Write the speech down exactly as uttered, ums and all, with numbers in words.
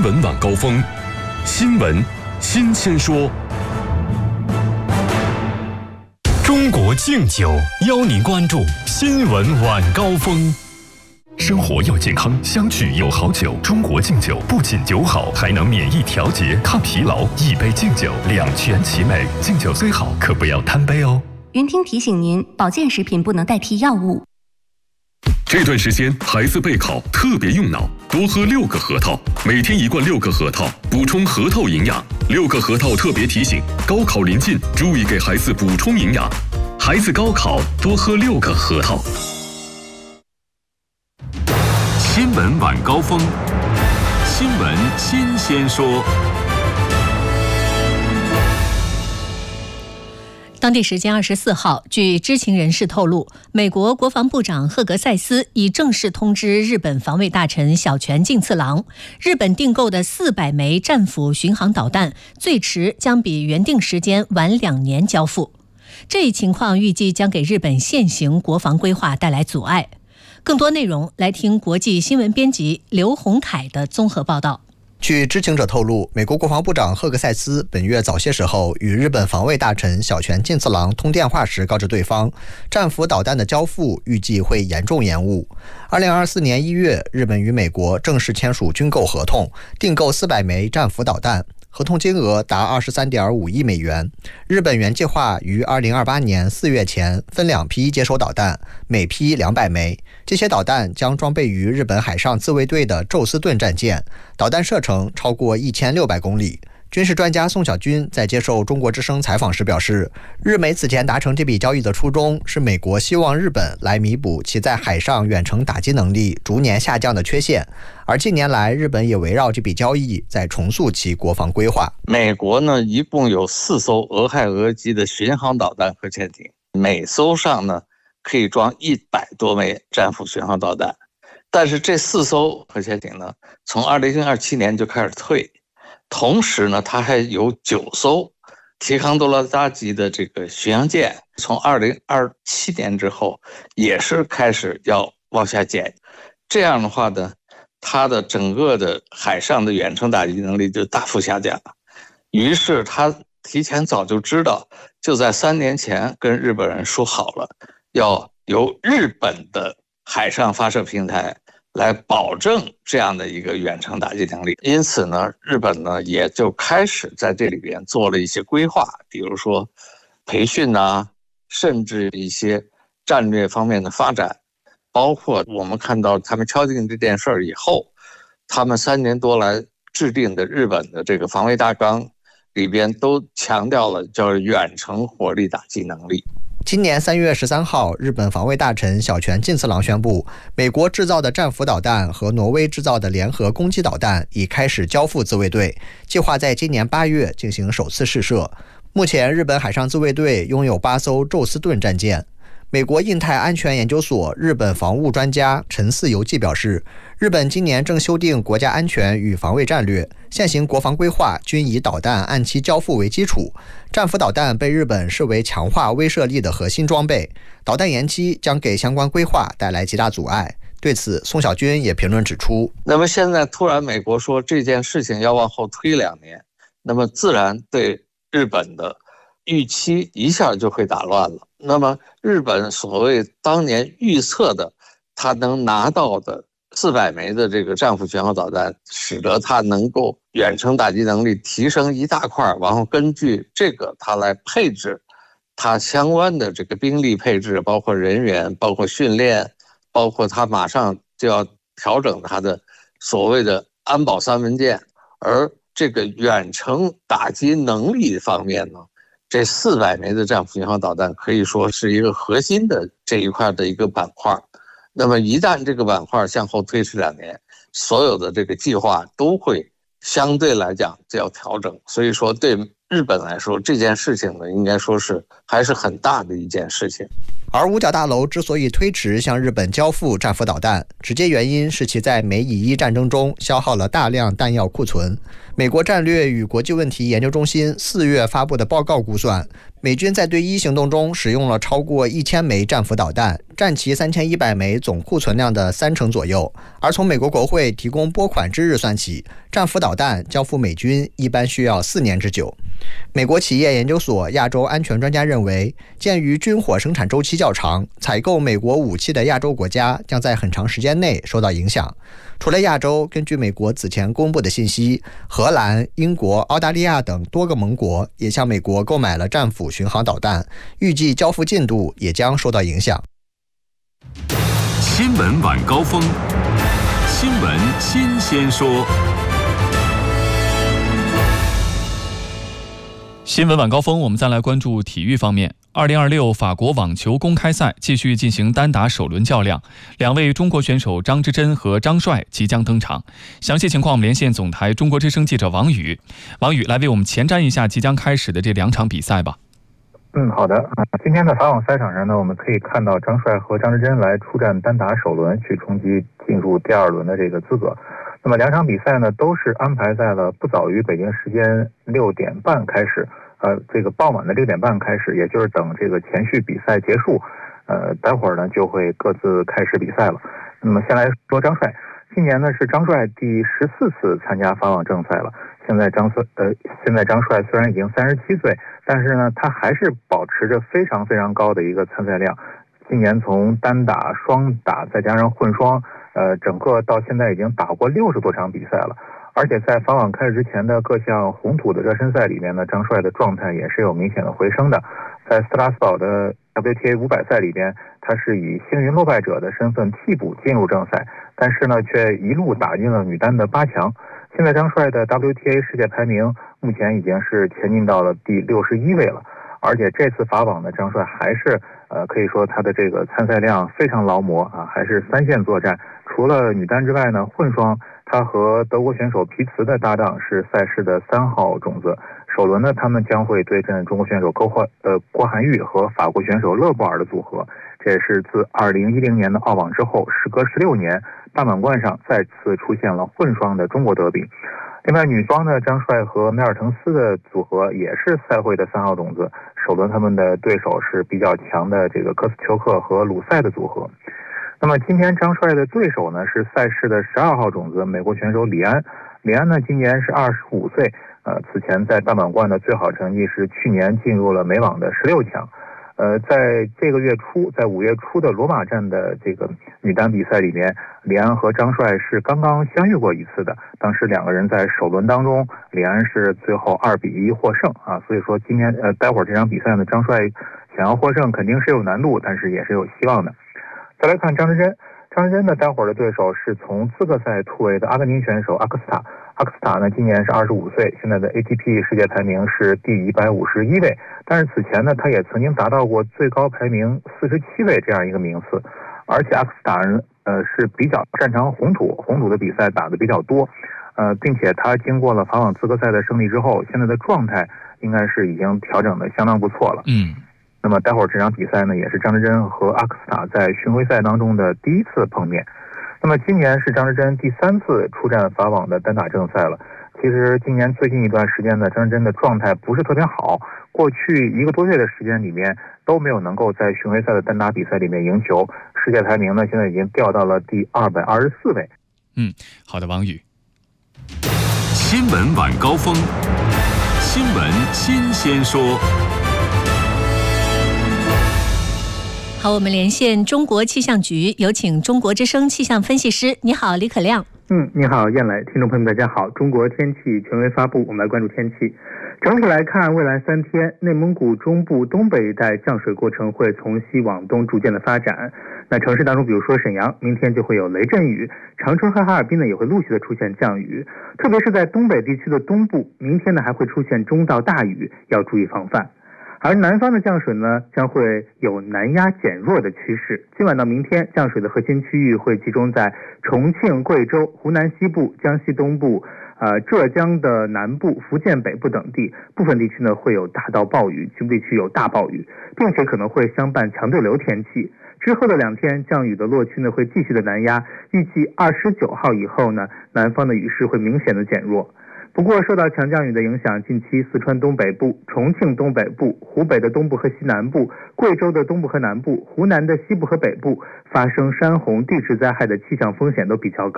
闻晚高峰，新闻新鲜说。中国敬酒邀您关注新闻晚高峰。生活要健康，相聚有好酒。中国敬酒不仅酒好，还能免疫调节、抗疲劳。一杯敬酒，两全其美。敬酒虽好，可不要贪杯哦。 云听提醒您，保健食品不能代替药物。 这段时间孩子备考特别用脑，多喝六个核桃，每天一罐六个核桃，补充核桃营养。六个核桃特别提醒：高考临近，注意给孩子补充营养。孩子高考多喝六个核桃。新闻晚高峰，新闻新鲜说。 当地时间二十四号，据知情人士透露，美国国防部长赫格塞斯已正式通知日本防卫大臣小泉进次郎，日本订购的四百枚战斧巡航导弹，最迟将比原定时间晚两年交付。这一情况预计将给日本现行国防规划带来阻碍。更多内容来听国际新闻编辑刘洪凯的综合报道。 据知情者透露，美国国防部长赫格塞斯本月早些时候与日本防卫大臣小泉进次郎通电话时告知对方，战斧导弹的交付预计会严重延误。二零二四年一月，日本与美国正式签署军购合同，订购四百枚战斧导弹，合同金额达 二十三点五亿美元。日本原计划于二零二八年四月前分两批接收导弹，每批两百枚。这些导弹将装备于日本海上自卫队的宙斯盾战舰，导弹射程超过一千六百公里。军事专家宋小军在接受中国之声采访时表示，日美此前达成这笔交易的初衷是美国希望日本来弥补其在海上远程打击能力逐年下降的缺陷，而近年来日本也围绕这笔交易在重塑其国防规划。 美国呢，一共有四艘俄亥俄级的巡航导弹核潜艇，每艘上呢可以装一百多枚战斧巡航导弹，但是这四艘核潜艇呢，从二零二七年就开始退。同时呢，它还有九艘提康多拉扎级的这个巡洋舰，从二零二七年之后也是开始要往下减。这样的话呢，它的整个的海上的远程打击能力就大幅下降了。于是他提前早就知道，就在三年前跟日本人说好了，要由日本的海上发射平台来保证这样的一个远程打击能力。因此呢，日本呢也就开始在这里边做了一些规划，比如说培训啊，甚至一些战略方面的发展，包括我们看到他们敲定这件事儿以后，他们三年多来制定的日本的这个防卫大纲里边都强调了叫远程火力打击能力。 今年三月十三号，日本防卫大臣小泉进次郎宣布，美国制造的战斧导弹和挪威制造的联合攻击导弹已开始交付自卫队，计划在今年八月进行首次试射。目前，日本海上自卫队拥有八艘宙斯盾战舰。美国印太安全研究所日本防务专家陈四游纪表示，日本今年正修订国家安全与防卫战略，现行国防规划均以导弹按期交付为基础。战斧导弹被日本视为强化威慑力的核心装备，导弹延期将给相关规划带来极大阻碍。对此，宋小军也评论指出， 那么现在突然美国说这件事情要往后推两年，那么自然对日本的预期一下就会打乱了。那么日本所谓当年预测的他能拿到的四百枚的这个战斧巡航导弹，使得他能够远程打击能力提升一大块，然后根据这个他来配置他相关的这个兵力配置，包括人员，包括训练，包括他马上就要调整他的所谓的安保三文件。而这个远程打击能力方面呢，这四百枚的战斧巡航导弹可以说是一个核心的这一块的一个板块。那么一旦这个板块向后推迟两年，所有的这个计划都会相对来讲就要调整。所以说对日本来说，这件事情呢，应该说是还是很大的一件事情。 而五角大楼之所以推迟向日本交付战斧导弹，直接原因是其在美以伊战争中消耗了大量弹药库存。美国战略与国际问题研究中心四月发布的报告估算， 美军在对伊行动中使用了超过一千枚战斧导弹，占其三千一百枚总库存量的三成左右。而从美国国会提供拨款之日算起，战斧导弹交付美军一般需要四年之久。美国企业研究所亚洲安全专家认为，鉴于军火生产周期较长，采购美国武器的亚洲国家将在很长时间内受到影响。除了亚洲，根据美国此前公布的信息，荷兰、英国、澳大利亚等多个盟国也向美国购买了战斧巡航导弹，预计交付进度也将受到影响。 新闻晚高峰，新闻新鲜说。新闻晚高峰，我们再来关注体育方面。二零二六法国网球公开赛继续进行单打首轮较量，两位中国选手张之臻和张帅即将登场。详细情况我们连线总台中国之声记者王宇。王宇来为我们前瞻一下即将开始的这两场比赛吧。 嗯，好的。今天的法网赛场上呢，我们可以看到张帅和张之臻来出战单打首轮，去冲击进入第二轮的这个资格。那么两场比赛呢，都是安排在了不早于北京时间六点半开始，呃，这个傍晚的六点半开始，也就是等这个前序比赛结束，呃，待会儿呢就会各自开始比赛了。那么先来说张帅，今年呢是张帅第十四次参加法网正赛了。现在张帅呃，现在张帅虽然已经三十七岁，但是呢，他还是保持着非常非常高的一个参赛量。今年从单打、双打再加上混双，呃，整个到现在已经打过六十多场比赛了。而且在法网开始之前的各项红土的热身赛里面呢，张帅的状态也是有明显的回升的。在斯特拉斯堡的 W T A 五百赛里边，他是以星云落败者的身份替补进入正赛，但是呢，却一路打进了女单的八强。现在张帅的 W T A 世界排名目前已经是前进到了第六十一位了。而且这次法网的张帅还是呃，可以说他的这个参赛量非常劳模啊，还是三线作战。除了女单之外呢，混双他和德国选手皮茨的搭档是赛事的三号种子。首轮呢，他们将会对阵中国选手郭焕呃郭涵玉和法国选手勒布尔的组合。这也是自二零一零年的澳网之后，时隔十六年，大满贯上再次出现了混双的中国德比。另外，女双呢，张帅和梅尔滕斯的组合也是赛会的三号种子。首轮他们的对手是比较强的这个科斯丘克和鲁塞的组合。那么今天张帅的对手呢是赛事的十二号种子美国选手李安。李安呢今年是二十五岁，呃，此前在大满贯的最好成绩是去年进入了美网的十六强。呃，在这个月初，在五月初的罗马站的这个女单比赛里面，李安和张帅是刚刚相遇过一次的。当时两个人在首轮当中，李安是最后二比一获胜啊。所以说今天呃，待会儿这场比赛呢，张帅想要获胜肯定是有难度，但是也是有希望的。再来看张之臻，张之臻呢，待会儿的对手是从资格赛突围的阿根廷选手阿克斯塔。阿克斯塔呢，今年是二十五岁，现在的 A T P 世界排名是第一百五十一位。但是此前呢，他也曾经达到过最高排名四十七位这样一个名次。而且阿克斯塔人呃是比较擅长红土，红土的比赛打得比较多，呃，并且他经过了法网资格赛的胜利之后，现在的状态应该是已经调整的相当不错了。 嗯。 那么待会儿这场比赛呢，也是张之臻和阿克斯塔在巡回赛当中的第一次碰面。那么今年是张之臻第三次出战法网的单打正赛了。其实今年最近一段时间呢，张之臻的状态不是特别好，过去一个多月的时间里面都没有能够在巡回赛的单打比赛里面赢球，世界排名呢现在已经掉到了第二百二十四位。 嗯，好的，王宇。新闻晚高峰，新闻新鲜说。 好，我们连线中国气象局，有请中国之声气象分析师。你好，李可亮。 嗯，你好，燕磊，听众朋友们，大家好。中国天气权威发布，我们来关注天气。整体来看，未来三天，内蒙古中部、东北一带降水过程会从西往东逐渐的发展。那城市当中，比如说沈阳，明天就会有雷阵雨；长春和哈尔滨呢，也会陆续的出现降雨。特别是在东北地区的东部，明天呢还会出现中到大雨，要注意防范。而南方的降水呢，将会有南压减弱的趋势。今晚到明天，降水的核心区域会集中在重庆、贵州、湖南西部、江西东部、呃浙江的南部、福建北部等地。部分地区呢会有大到暴雨，局部地区有大暴雨，并且可能会相伴强对流天气。之后的两天，降雨的落区呢会继续的南压，预计二十九号以后呢，南方的雨势会明显的减弱。 不过，受到强降雨的影响，近期四川东北部、重庆东北部、湖北的东部和西南部、贵州的东部和南部、湖南的西部和北部发生山洪、地质灾害的气象风险都比较高。